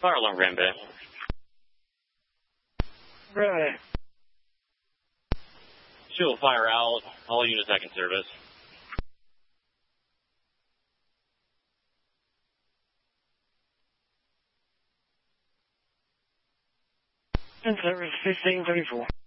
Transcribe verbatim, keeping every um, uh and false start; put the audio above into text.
Fire alarm, Grand Bay. Right. Shield fire out. All units back in service. In service, fifteen thirty-four.